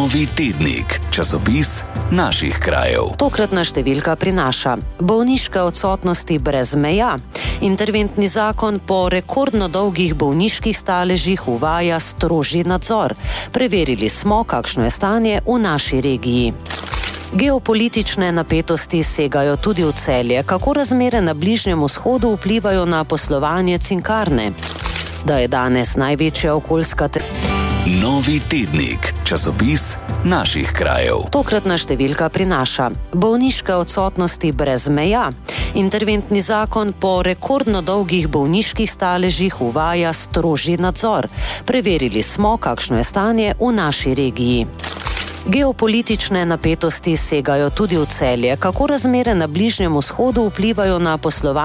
Novi tednik, časopis naših krajev. Tokratna številka prinaša: bolniške odsotnosti brez meja. Interventni zakon po rekordno dolgih bolniških staležih uvaja strožji nadzor. Preverili smo, kakšno je stanje v naši regiji. Geopolitične napetosti segajo tudi v Celje. Kako razmere na Bližnjem vzhodu vplivajo na poslovanje Cinkarne? Da je danes največja okoljska Novi tednik, časopis naših krajev. Tokratna številka prinaša: bolniške odsotnosti brez meja. Interventni zakon po rekordno dolgih bolniških staležih uvaja strožji nadzor. Preverili smo, kakšno je stanje v naši regiji. Geopolitične napetosti segajo tudi v Celje. Kako razmere na Bližnjem vzhodu vplivajo na poslovanje